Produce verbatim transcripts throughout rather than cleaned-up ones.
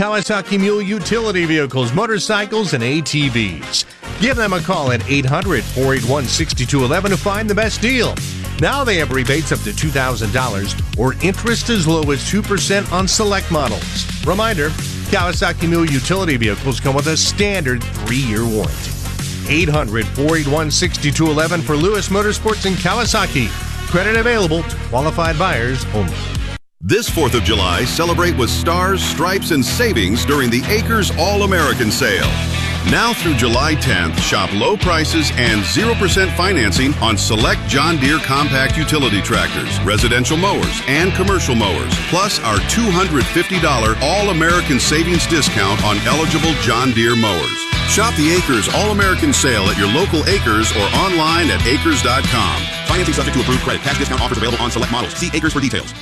Kawasaki Mule utility vehicles, motorcycles, and A T Vs. Give them a call at eight hundred, four eight one, six two one one to find the best deal. Now they have rebates up to two thousand dollars or interest as low as two percent on select models. Reminder, Kawasaki Mule utility vehicles come with a standard three-year warranty. eight hundred, four eight one, six two one one for Lewis Motorsports and Kawasaki. Credit available to qualified buyers only. This fourth of July, celebrate with stars, stripes, and savings during the Acres All-American Sale. Now through July tenth, shop low prices and zero percent financing on select John Deere compact utility tractors, residential mowers, and commercial mowers, plus our two hundred fifty dollars All-American Savings discount on eligible John Deere mowers. Shop the Acres All-American Sale at your local Acres or online at acres dot com. Financing subject to approved credit. Cash discount offers available on select models. See Acres for details.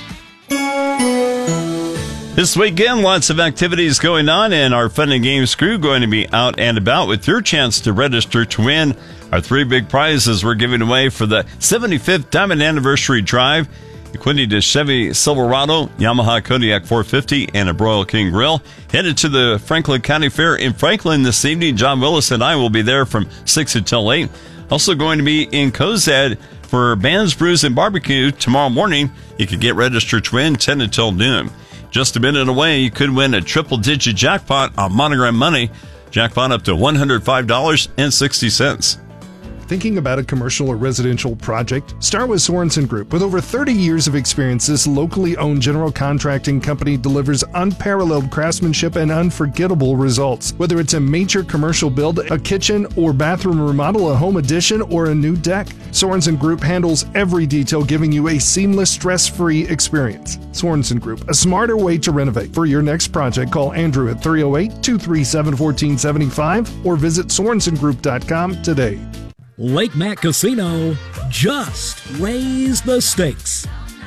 This weekend, lots of activities going on, and our Fun and Games crew going to be out and about with your chance to register to win our three big prizes we're giving away for the seventy-fifth Diamond Anniversary Drive. Equipped to Chevy Silverado, Yamaha Kodiak four fifty, and a Broil King Grill. Headed to the Franklin County Fair in Franklin this evening. John Willis and I will be there from six until eight. Also going to be in Cozad for Bands, Brews, and Barbecue tomorrow morning. You can get registered to win ten until noon. Just a minute away, you could win a triple-digit jackpot on Monogram Money. Jackpot up to one hundred five dollars and sixty cents. Thinking about a commercial or residential project? Start with Sorensen Group. With over thirty years of experience, this locally owned general contracting company delivers unparalleled craftsmanship and unforgettable results. Whether it's a major commercial build, a kitchen or bathroom remodel, a home addition, or a new deck, Sorensen Group handles every detail, giving you a seamless, stress-free experience. Sorensen Group, a smarter way to renovate. For your next project, call Andrew at three oh eight, two three seven, one four seven five or visit sorensen group dot com today. Lake Mac Casino just raised the stakes.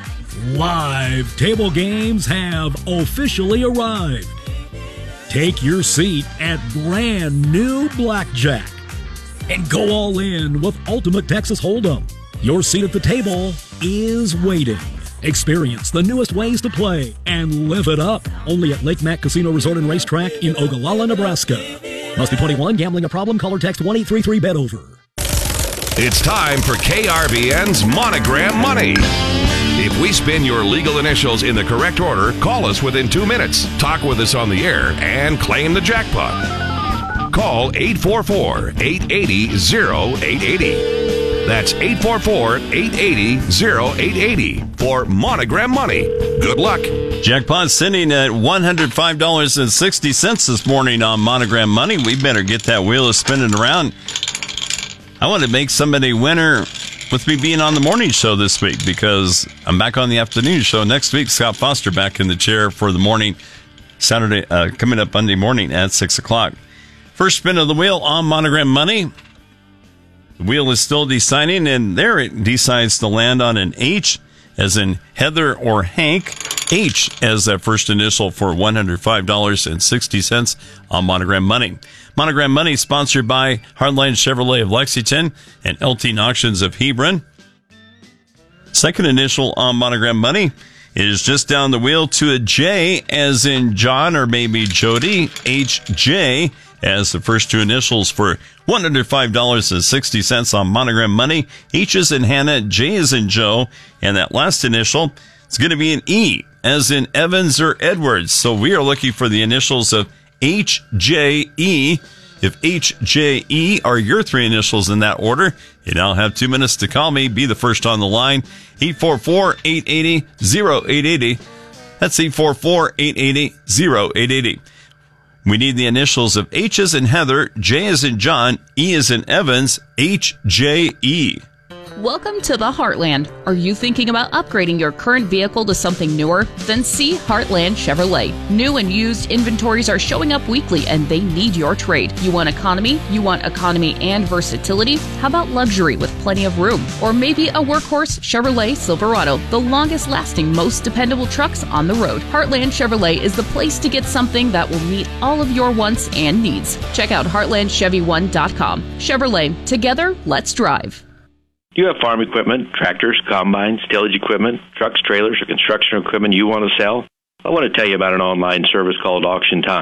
Live table games have officially arrived. Take your seat at brand new Blackjack and go all in with Ultimate Texas Hold'em. Your seat at the table is waiting. Experience the newest ways to play and live it up. Only at Lake Mac Casino Resort and Racetrack in Ogallala, Nebraska. Must be twenty-one. Gambling a problem? Call or text one eight three three bet over. It's time for K R B N's Monogram Money. If we spin your legal initials in the correct order, call us within two minutes, talk with us on the air, and claim the jackpot. Call eight four four, eight eight zero, oh eight eight oh. That's eight four four, eight eight zero, oh eight eight oh for Monogram Money. Good luck. Jackpot sitting at one hundred five dollars and sixty cents this morning on Monogram Money. We better get that wheel spinning around. I want to make somebody winner with me being on the morning show this week because I'm back on the afternoon show next week. Scott Foster back in the chair for the morning, Saturday, uh, coming up Monday morning at six o'clock. First spin of the wheel on Monogram Money. The wheel is still deciding, and there it decides to land on an H, as in Heather or Hank. H as that first initial for one hundred five dollars and sixty cents on Monogram Money. Monogram Money sponsored by Hardline Chevrolet of Lexington and Elting Auctions of Hebron. Second initial on Monogram Money is just down the wheel to a J, as in John or maybe Jody. H J as the first two initials for one hundred five dollars and sixty cents on Monogram Money. H is in Hannah, J is in Joe, and that last initial is going to be an E, as in Evans or Edwards. So we are looking for the initials of H J E. If H J E are your three initials in that order, you now have two minutes to call me. Be the first on the line. eight four four, eight eight zero, oh eight eight oh. That's eight four four, eight eight zero, oh eight eight oh. We need the initials of H as in Heather, J as in John, E as in Evans, H J E. Welcome to the Heartland. Are you thinking about upgrading your current vehicle to something newer? Then see Heartland Chevrolet. New and used inventories are showing up weekly and they need your trade. You want economy? You want economy and versatility? How about luxury with plenty of room? Or maybe a workhorse Chevrolet Silverado, the longest lasting, most dependable trucks on the road. Heartland Chevrolet is the place to get something that will meet all of your wants and needs. Check out heartland chevy one dot com. Chevrolet, together, let's drive. Do you have farm equipment, tractors, combines, tillage equipment, trucks, trailers, or construction equipment you want to sell? I want to tell you about an online service called Auction Time.